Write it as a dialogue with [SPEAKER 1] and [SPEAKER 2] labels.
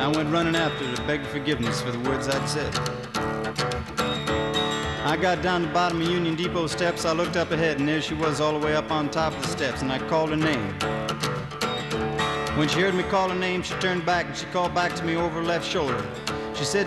[SPEAKER 1] I went running after her to beg forgiveness for the words I'd said. I got down the bottom of Union Depot steps. I looked up ahead, and there she was all the way up on top of the steps, and I called her name. When she heard me call her name, she turned back, and she called back to me over her left shoulder. She said